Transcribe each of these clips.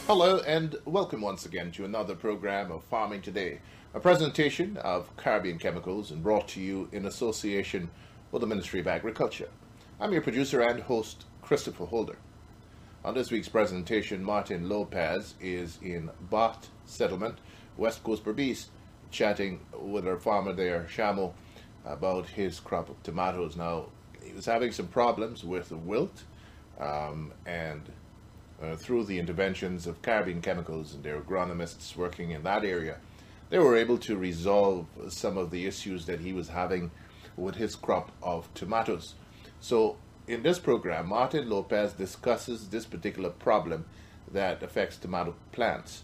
Hello and welcome once again to another program of Farming Today, a presentation of Caribbean Chemicals and brought to you in association with the Ministry of Agriculture. I'm your producer and host, Christopher Holder. On this week's presentation, Martin Lopez is in Bat Settlement, West Coast Berbice, chatting with our farmer there, Shamo, about his crop of tomatoes. Now, he was having some problems with wilt, and through the interventions of Caribbean Chemicals and their agronomists working in that area, they were able to resolve some of the issues that he was having with his crop of tomatoes. So in this program, Martin Lopez discusses this particular problem that affects tomato plants.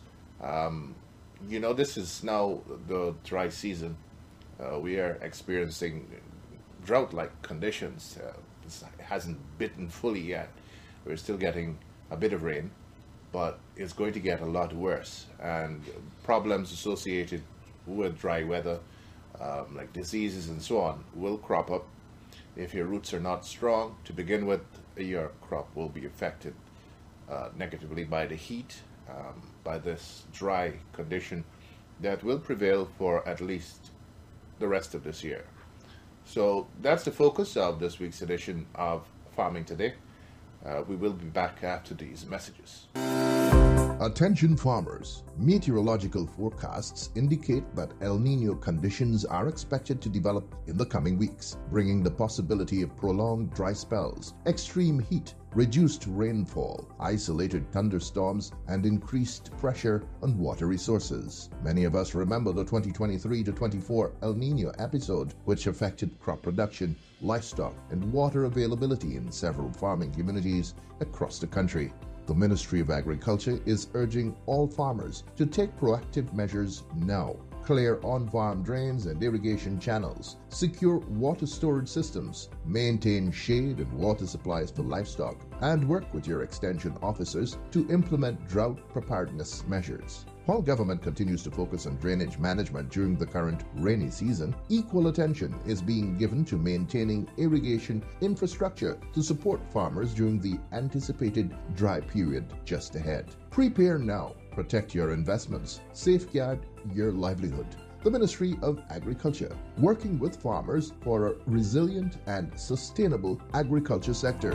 This is now the dry season. We are experiencing drought-like conditions. It hasn't bitten fully yet. We're still getting a bit of rain, but it's going to get a lot worse. And problems associated with dry weather, like diseases and so on, will crop up. If your roots are not strong to begin with, your crop will be affected negatively by the heat, by this dry condition that will prevail for at least the rest of this year. So that's the focus of this week's edition of Farming Today. We will be back after these messages. Attention farmers. Meteorological forecasts indicate that El Nino conditions are expected to develop in the coming weeks, bringing the possibility of prolonged dry spells, extreme heat, reduced rainfall, isolated thunderstorms, and increased pressure on water resources. Many of us remember the 2023-24 El Nino episode, which affected crop production, livestock, and water availability in several farming communities across the country. The Ministry of Agriculture is urging all farmers to take proactive measures now. Clear on-farm drains and irrigation channels, secure water storage systems, maintain shade and water supplies for livestock, and work with your extension officers to implement drought preparedness measures. While government continues to focus on drainage management during the current rainy season, equal attention is being given to maintaining irrigation infrastructure to support farmers during the anticipated dry period just ahead. Prepare now, protect your investments, safeguard your livelihood. The Ministry of Agriculture, working with farmers for a resilient and sustainable agriculture sector.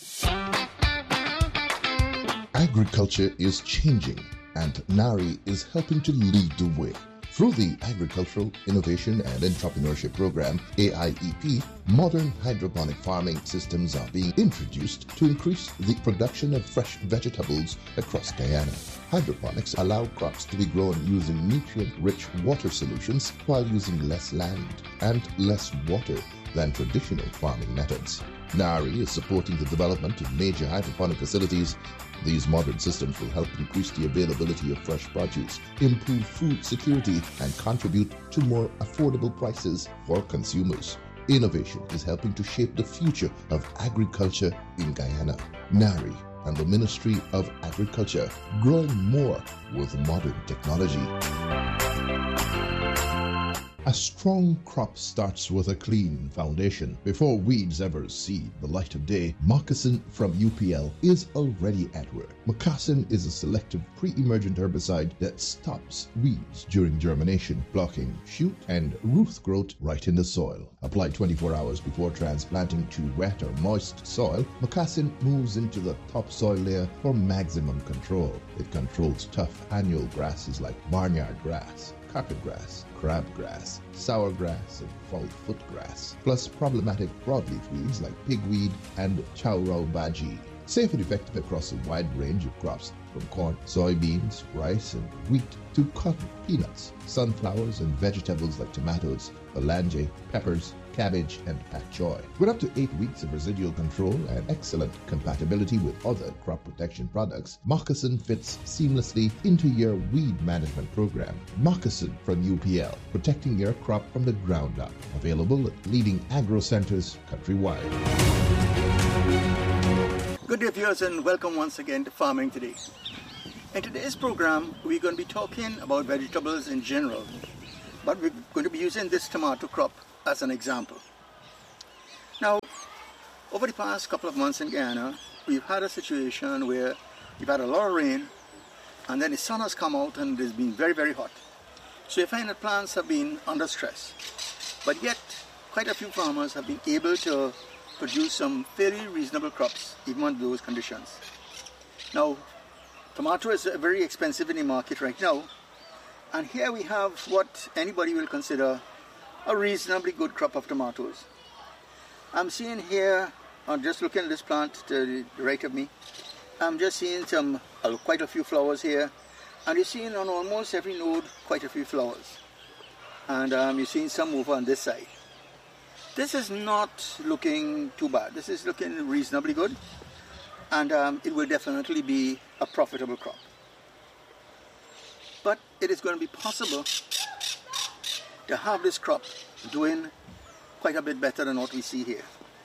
Agriculture is changing, and NARI is helping to lead the way. Through the Agricultural Innovation and Entrepreneurship Program, AIEP, modern hydroponic farming systems are being introduced to increase the production of fresh vegetables across Guyana. Hydroponics allow crops to be grown using nutrient-rich water solutions while using less land and less water than traditional farming methods. NARI is supporting the development of major hydroponic facilities. These modern systems will help increase the availability of fresh produce, improve food security, and contribute to more affordable prices for consumers. Innovation is helping to shape the future of agriculture in Guyana. NARI and the Ministry of Agriculture, growing more with modern technology. A strong crop starts with a clean foundation. Before weeds ever see the light of day, Moccasin from UPL is already at work. Moccasin is a selective pre-emergent herbicide that stops weeds during germination, blocking shoot and root growth right in the soil. Applied 24 hours before transplanting to wet or moist soil, Moccasin moves into the topsoil layer for maximum control. It controls tough annual grasses like barnyard grass, carpet grass, crabgrass, sourgrass, and fall-foot grass, plus problematic broadleaf weeds like pigweed and chowrau baji. Safe and effective across a wide range of crops from corn, soybeans, rice, and wheat to cotton, peanuts, sunflowers, and vegetables like tomatoes, olange, peppers, cabbage, and pak choy. With up to 8 weeks of residual control and excellent compatibility with other crop protection products, Moccasin fits seamlessly into your weed management program. Moccasin from UPL, protecting your crop from the ground up. Available at leading agro centers countrywide. Good day, viewers, and welcome once again to Farming Today. In today's program, we're going to be talking about vegetables in general, but we're going to be using this tomato crop as an example. Now, over the past couple of months in Guyana, we've had a situation where we've had a lot of rain and then the sun has come out and it has been very, very hot. So you find that plants have been under stress. But yet, quite a few farmers have been able to produce some fairly reasonable crops, even under those conditions. Now, tomato is very expensive in the market right now, and here we have what anybody will consider a reasonably good crop of tomatoes. I'm seeing here, I'm just looking at this plant to the right of me, I'm just seeing quite a few flowers here, and you're seeing on almost every node quite a few flowers. And you're seeing some over on this side. This is not looking too bad. This is looking reasonably good, and it will definitely be a profitable crop. But it is going to be possible to have this crop doing quite a bit better than what we see here.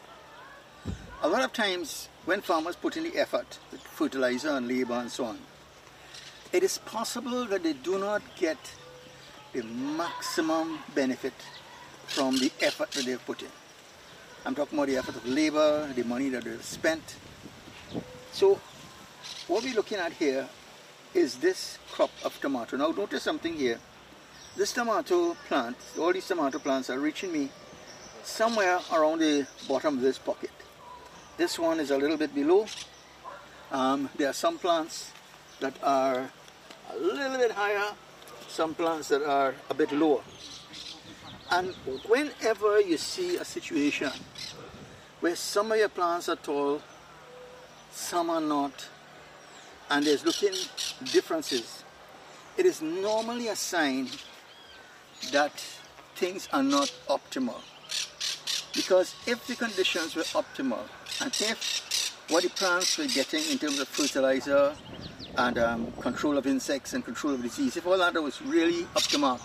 A lot of times when farmers put in the effort with fertilizer and labor and so on, it is possible that they do not get the maximum benefit from the effort that they've put in. I'm talking about the effort of labor, the money that they've spent. So what we're looking at here is this crop of tomato. Now notice something here. This tomato plant, all these tomato plants are reaching me somewhere around the bottom of this pocket. This one is a little bit below. There are some plants that are a little bit higher, some plants that are a bit lower. And whenever you see a situation where some of your plants are tall, some are not, and there's looking differences, it is normally a sign that things are not optimal. Because if the conditions were optimal, and if what the plants were getting in terms of fertilizer and control of insects and control of disease, if all that was really up to mark,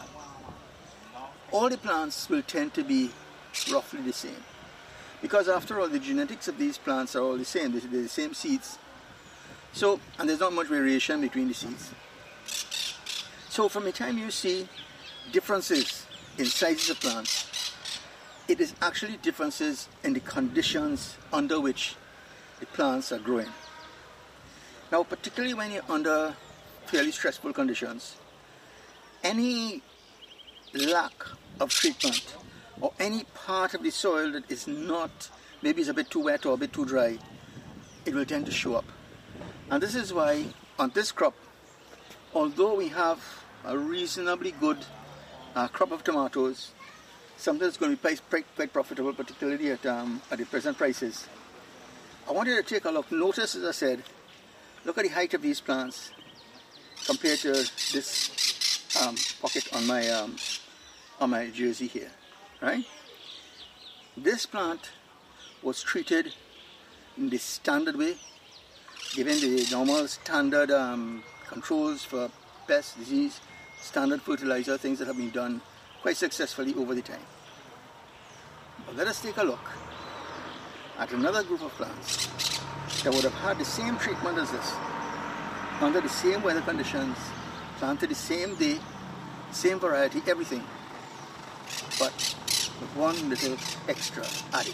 all the plants will tend to be roughly the same. Because after all, the genetics of these plants are all the same. They're the same seeds. So, and there's not much variation between the seeds. So from the time you see differences in sizes of plants, it is actually differences in the conditions under which the plants are growing. Now, particularly when you're under fairly stressful conditions, any lack of treatment or any part of the soil that is not, maybe it's a bit too wet or a bit too dry, it will tend to show up. And this is why on this crop, although we have a reasonably good crop of tomatoes, something that's going to be quite profitable, particularly at the present prices, I wanted to take a look. Notice, as I said, look at the height of these plants compared to this pocket on my jersey here, right? This plant was treated in the standard way, given the normal standard controls for pest, disease, standard fertilizer, things that have been done quite successfully over the time. But let us take a look at another group of plants that would have had the same treatment as this, under the same weather conditions, planted the same day, same variety, everything, but with one little extra added.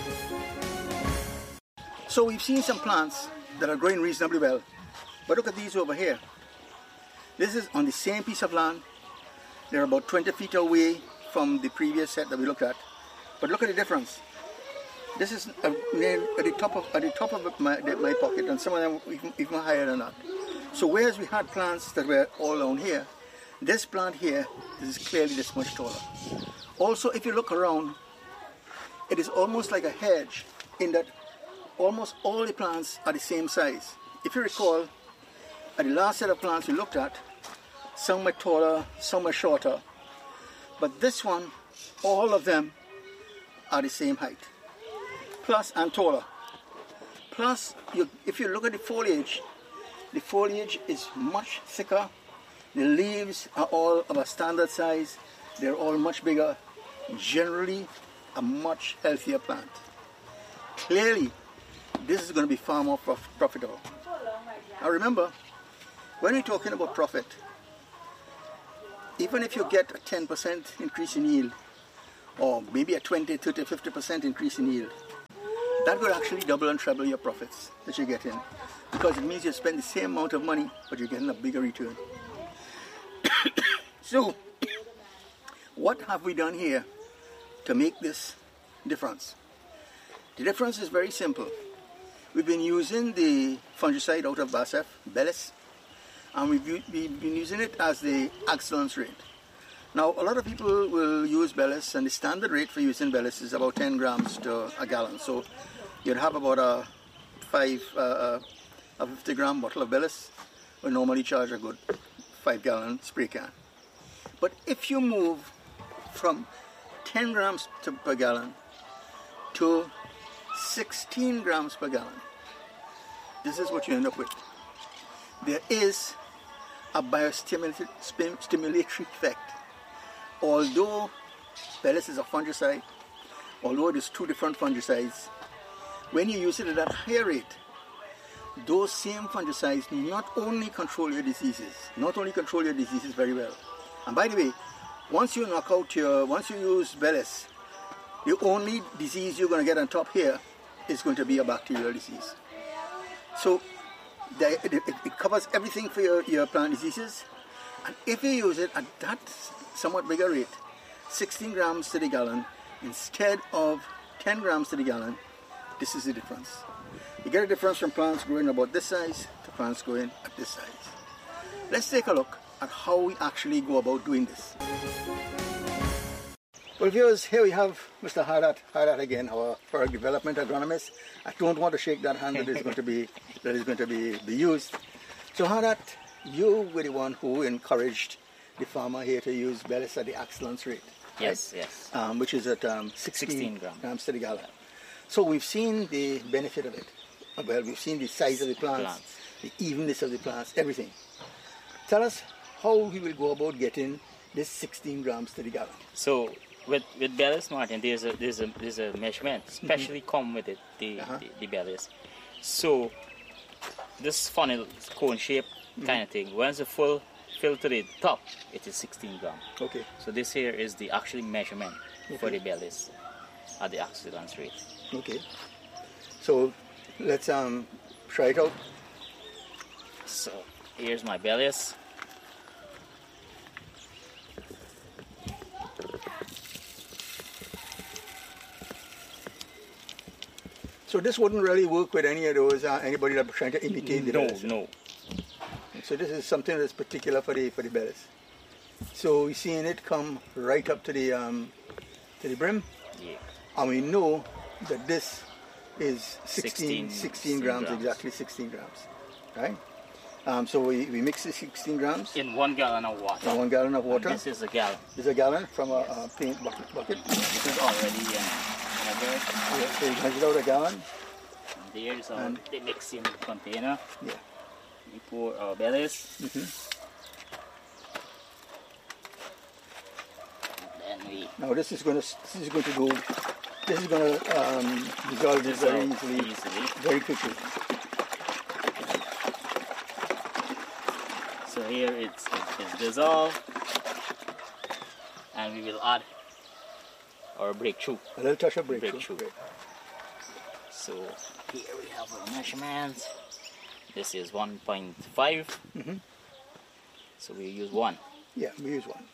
So we've seen some plants that are growing reasonably well, but look at these over here. This is on the same piece of land. They're about 20 feet away from the previous set that we looked at, but look at the difference. This is at the top of my pocket, and some of them even higher than that. So whereas we had plants that were all down here, this plant here is clearly this much taller. Also, if you look around, it is almost like a hedge in that almost all the plants are the same size. If you recall, at the last set of plants we looked at, some were taller, some were shorter. But this one, all of them are the same height. Plus, and taller. Plus, if you look at the foliage is much thicker. The leaves are all of a standard size. They're all much bigger. Generally, a much healthier plant. Clearly, this is going to be far more profitable. Now remember, when we're talking about profit, even if you get a 10% increase in yield, or maybe a 20, 30, 50% increase in yield, that will actually double and treble your profits that you get in. because it means you spend the same amount of money, but you're getting a bigger return. So, what have we done here to make this difference? The difference is very simple. We've been using the fungicide out of BASF, Bellis, and we've been using it as the excellence rate. Now, a lot of people will use Bellis, and the standard rate for using Bellis is about 10 grams to a gallon. So you'd have about a 50 gram bottle of Bellis will normally charge a good 5 gallon spray can. But if you move from 10 grams per gallon to 16 grams per gallon, this is what you end up with. There is a biostimulatory effect. Although Bellis is a fungicide, although there's two different fungicides, when you use it at that higher rate, those same fungicides not only control your diseases very well. And by the way, once you use Bellis, the only disease you're going to get on top here is going to be a bacterial disease. So it covers everything for your plant diseases. And if you use it at that somewhat bigger rate, 16 grams to the gallon instead of 10 grams to the gallon, this is the difference. You get a difference from plants growing about this size to plants growing at this size. Let's take a look at how we actually go about doing this. Well, viewers, here we have Mr. Hardat again, our product development agronomist. I don't want to shake that hand that is going to be used. So Hardat, you were the one who encouraged the farmer here to use Bellis at the excellence rate. Yes, right? yes. Which is at 16 grams to the gallon. So we've seen the benefit of it. Well, we've seen the size of the plants, the evenness of the plants, everything. Tell us how we will go about getting this 16 grams to the gallon. So with Bellis, Martin, there's a measurement, especially come with it, the Bellis. So this funnel cone shape kind of thing. Once the full fill to the top, it is 16 grams. Okay. So this here is the actual measurement for the Bellis at the excellence rate. Okay. So let's try it out. So here's my Bellis. So this wouldn't really work with any of those, anybody that's trying to imitate the Bellis? No. So this is something that's particular for the Bellis. So we're seeing it come right up to the brim. Yeah. And we know that this is 16 grams, 16 exactly 16 grams, right? So we mix the 16 grams In 1 gallon of water. in 1 gallon of water. And this is a gallon. This is a gallon from a paint bucket. This is already in a Yeah, so you measure out a gallon. There's And- the mixing container. Yeah. We pour our Bellis. And then we Now this is going to dissolve this very easily, very quickly. So here it's dissolved, and we will add our breakthrough. A little touch of breakthrough. Breakthrough. So here we have our measurements. This is 1.5. So we use 1. Yeah, we use 1.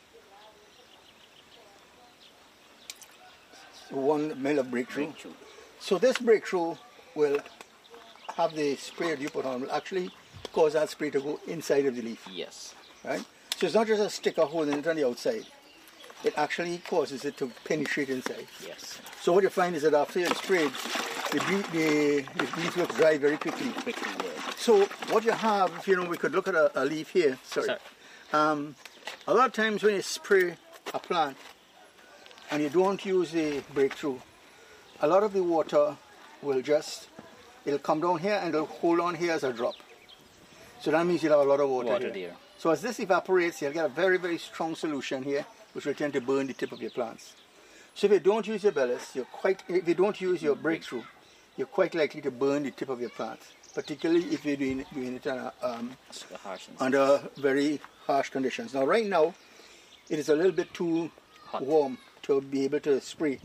So 1 ml of breakthrough. So this breakthrough will have the spray that you put on will actually cause that spray to go inside of the leaf, Yes. right? So it's not just a sticker holding it on the outside. It actually causes it to penetrate inside. Yes. So what you find is that after you've sprayed, the leaf looks dry very quickly. Quickly there. So what you have, we could look at a leaf here. Sorry. A lot of times when you spray a plant and you don't use the breakthrough, a lot of the water will it'll come down here and it'll hold on here as a drop. So that means you'll have a lot of water here. there. So as this evaporates, you'll get a very, very strong solution here, which will tend to burn the tip of your plants. So if you don't use your Bellis, if you don't use your breakthrough, you're quite likely to burn the tip of your plants, particularly if you're doing it under very harsh conditions. Now, right now, it is a little bit too hot warm to be able to spray.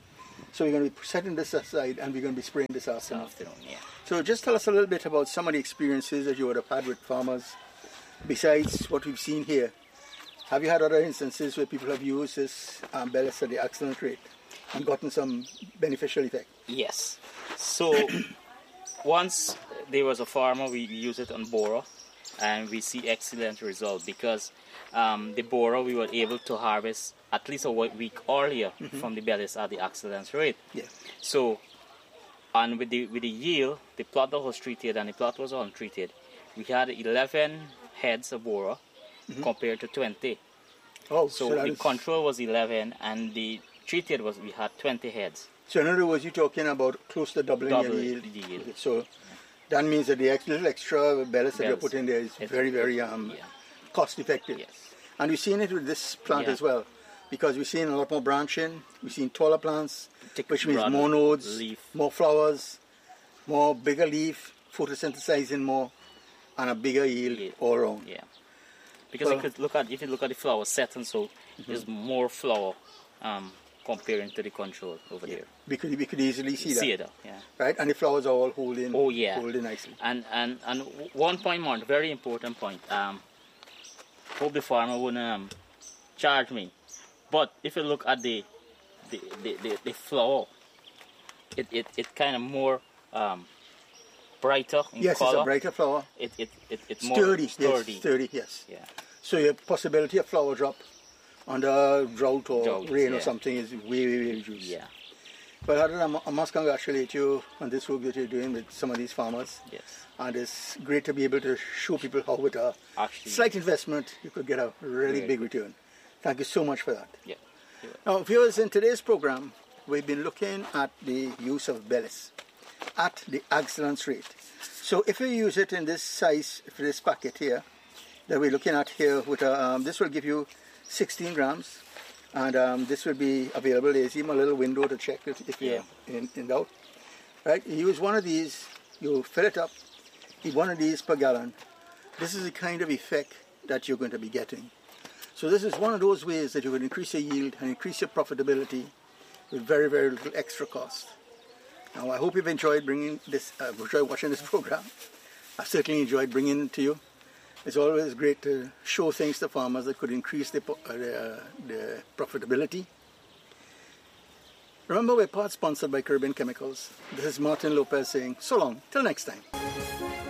So we're going to be setting this aside and we're going to be spraying this afternoon. Yeah. So just tell us a little bit about some of the experiences that you would have had with farmers besides what we've seen here. Have you had other instances where people have used this Bellis at the excellent rate and gotten some beneficial effect? Yes. So once there was a farmer, we used it on Bora, and we see excellent result because the Bora we were able to harvest at least a week earlier from the Bellis at the excellence rate. Yeah. So, and with the yield, the plot that was treated and the plot was untreated, we had 11 heads of Bora compared to 20. Oh, so the control was 11 and the treated we had 20 heads. So in other words, you're talking about close to doubling your yield. The yield. Okay, so that means that the little extra Bellis that you're putting there is very, very cost effective. Yes. And we've seen it with this plant as well, because we've seen a lot more branching, we've seen taller plants, which means more nodes, more flowers, more bigger leaf, photosynthesizing more, and a bigger yield all around. Yeah. Because if you look at the flower set and so, there's more flower comparing to the control over there. We could easily see that. Yeah. Right? And the flowers are all holding. Oh yeah. Holding nicely. And one point more, very important point. Hope the farmer wouldn't charge me. But if you look at the flower, it kind of more brighter in color. Yes, it's a brighter flower. It's sturdy, more sturdy. Yes. Yeah. So your possibility of flower drop under drought or rain or something is way reduced. Yeah. But I must congratulate you on this work that you're doing with some of these farmers. Yes. And it's great to be able to show people how with a slight investment you could get a really big return. Thank you so much for that. Yeah. Now, viewers, in today's program, we've been looking at the use of Bellis at the excellence rate. So if you use it in this size, for this packet here, that we're looking at here, with this will give you 16 grams, and this will be available. There's even a little window to check it if you're in doubt. Right? You use one of these, you fill it up, eat one of these per gallon. This is the kind of effect that you're going to be getting. So this is one of those ways that you can increase your yield and increase your profitability with very, very little extra cost. Now, I hope you've enjoyed enjoyed watching this program. I've certainly enjoyed bringing it to you. It's always great to show things to farmers that could increase their profitability. Remember, we're part sponsored by Caribbean Chemicals. This is Martin Lopez saying so long, till next time.